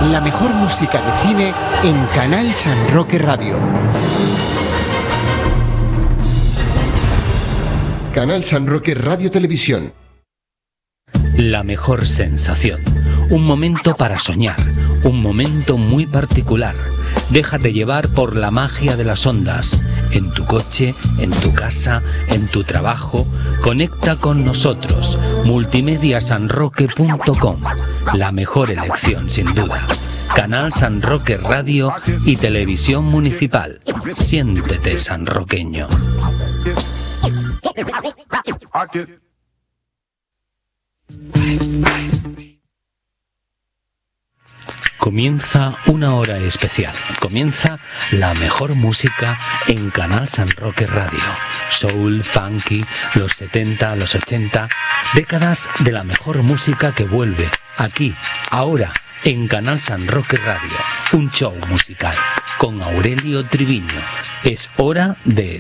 La mejor música de cine en Canal San Roque Radio. Canal San Roque Radio Televisión. La mejor sensación. Un momento para soñar. Un momento muy particular. Déjate llevar por la magia de las ondas. En tu coche, en tu casa, en tu trabajo. Conecta con nosotros. Multimediasanroque.com. La mejor elección, sin duda. Canal San Roque Radio y Televisión Municipal. Siéntete sanroqueño. Comienza una hora especial. Comienza la mejor música en Canal San Roque Radio. Soul, funky, los 70, los 80. Décadas de la mejor música que vuelve aquí, ahora, en Canal San Roque Radio. Un show musical con Aurelio Triviño. Es hora de